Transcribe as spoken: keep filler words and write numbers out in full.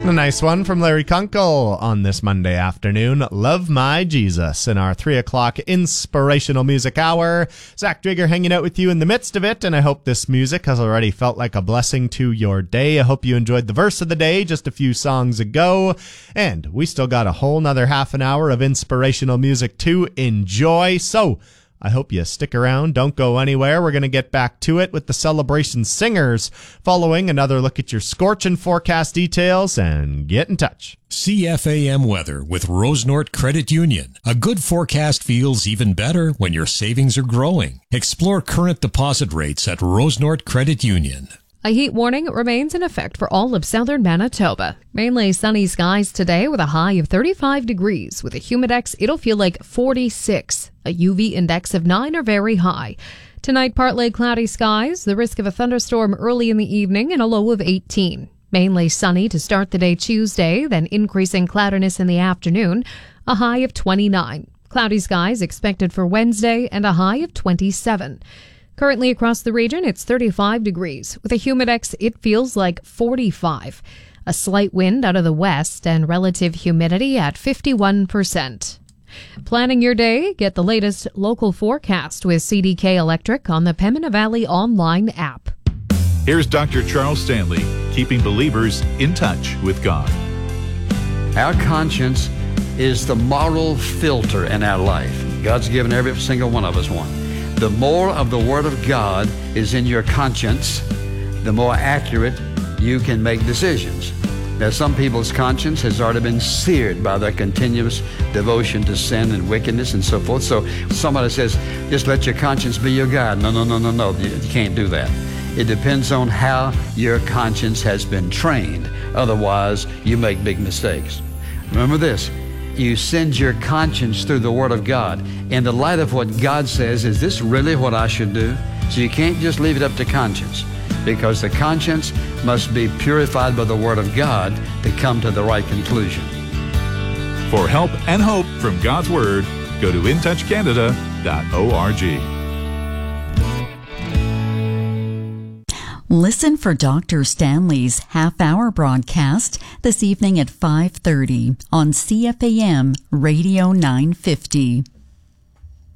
A nice one from Larry Kunkel on this Monday afternoon. Love My Jesus in our three o'clock inspirational music hour. Zach Drigger hanging out with you in the midst of it, and I hope this music has already felt like a blessing to your day. I hope you enjoyed the verse of the day just a few songs ago, and we still got a whole nother half an hour of inspirational music to enjoy, so I hope you stick around. Don't go anywhere. We're going to get back to it with the Celebration Singers, following another look at your scorching forecast details, and get in touch. C F A M weather with Rosenort Credit Union. A good forecast feels even better when your savings are growing. Explore current deposit rates at Rosenort Credit Union. A heat warning remains in effect for all of southern Manitoba. Mainly sunny skies today with a high of thirty-five degrees. With a humidex, it'll feel like forty-six. A U V index of nine or very high. Tonight, partly cloudy skies, the risk of a thunderstorm early in the evening, and a low of eighteen. Mainly sunny to start the day Tuesday, then increasing cloudiness in the afternoon, a high of twenty-nine. Cloudy skies expected for Wednesday and a high of twenty-seven. Currently across the region, it's thirty-five degrees. With a humidex, it feels like forty-five. A slight wind out of the west and relative humidity at fifty-one percent. Planning your day? Get the latest local forecast with C D K Electric on the Pembina Valley online app. Here's Doctor Charles Stanley, keeping believers in touch with God. Our conscience is the moral filter in our life. God's given every single one of us one. The more of the Word of God is in your conscience, the more accurate you can make decisions. Now, some people's conscience has already been seared by their continuous devotion to sin and wickedness and so forth. So somebody says, just let your conscience be your guide. No, no, no, no, no. You, you can't do that. It depends on how your conscience has been trained. Otherwise, you make big mistakes. Remember this. You send your conscience through the Word of God. In the light of what God says, is this really what I should do? So you can't just leave it up to conscience, because the conscience must be purified by the Word of God to come to the right conclusion. For help and hope from God's Word, go to in touch canada dot org. Listen for Doctor Stanley's half-hour broadcast this evening at five thirty on C F A M Radio nine fifty.